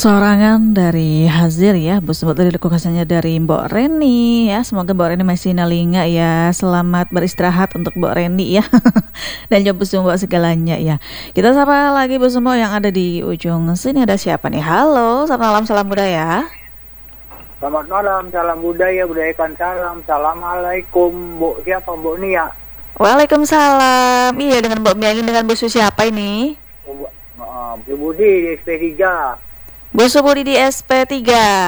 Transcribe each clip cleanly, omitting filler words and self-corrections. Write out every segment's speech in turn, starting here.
Sorangan dari Hazir ya, sebut dari requestannya dari Mbok Reni ya. Semoga Mbok Reni masih nalinga ya. Selamat beristirahat untuk Mbok Reni ya. Dan coba Mbok segalanya ya. Kita sapa lagi Bu Sumo yang ada di ujung sini. Ada siapa nih? Halo, selamat malam, salam budaya. Selamat malam, salam budaya, budayakan salam. Assalamualaikum, Bu. Siapa Bu Nia? Waalaikumsalam. Iya, dengan Mbok Mia, dengan Bu Su siapa ini? Bu Budi di SP3. Bu Su Budi di SP3.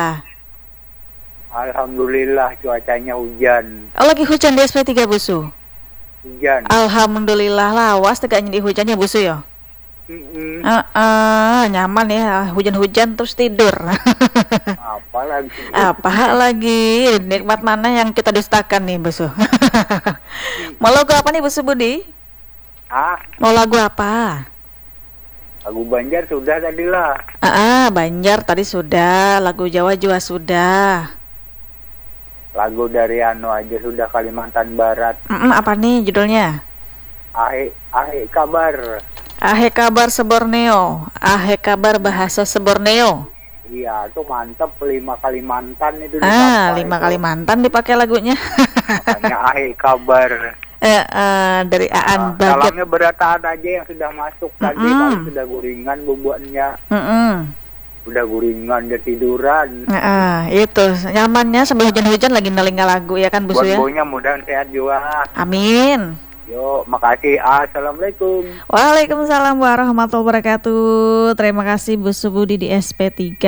Alhamdulillah cuacanya hujan. Oh, lagi hujan di SP3 Bu Su? Hujan. Alhamdulillah, lawas tegaknya di hujannya Bu Su ya? Nyaman ya, hujan-hujan terus tidur. Apalagi. Apalagi nikmat mana yang kita dustakan nih Bu Su? Mau lagu apa nih Bu Su Budi? Mau lagu apa? Lagu Banjar sudah tadi lah. Banjar tadi sudah, lagu Jawa juga sudah. Lagu dari Anu aja sudah, Kalimantan Barat. Apa nih judulnya? Ahe kabar. Ahe kabar seborneo. Ahe kabar bahasa seborneo. Iya, itu mantep, 5 Kalimantan itu. 5 Kalimantan dipakai lagunya. Makanya Ahe kabar. Dari Aan Baget. Salamnya berataan aja yang sudah masuk tadi. Kalau sudah guringan bubuannya. Udah guringan, udah tiduran. Itu nyamannya sambil hujan-hujan lagi nelinga lagu ya kan Bu Su ya. Buat bonya mudah sehat juga. Amin. Yuk, makasih. Assalamualaikum. Waalaikumsalam warahmatullahi wabarakatuh. Terima kasih Bu Su Budi di SP3.